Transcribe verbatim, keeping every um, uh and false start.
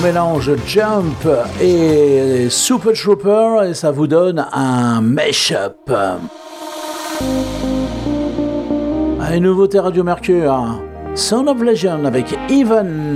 mélange Jump et Super Trooper et ça vous donne un mash-up. Une nouveauté Radio Mercure, Son of Legend avec Even.